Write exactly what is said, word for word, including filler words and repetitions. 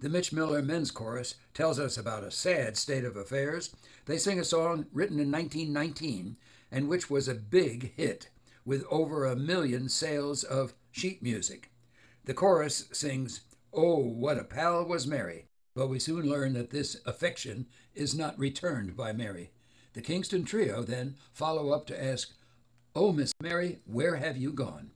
The Mitch Miller Men's Chorus tells us about a sad state of affairs. They sing a song written in nineteen nineteen and which was a big hit with over a million sales of sheet music. The chorus sings, "Oh, what a pal was Mary," but we soon learn that this affection is not returned by Mary. The Kingston Trio then follow up to ask, "Oh, Miss Mary, where have you gone?"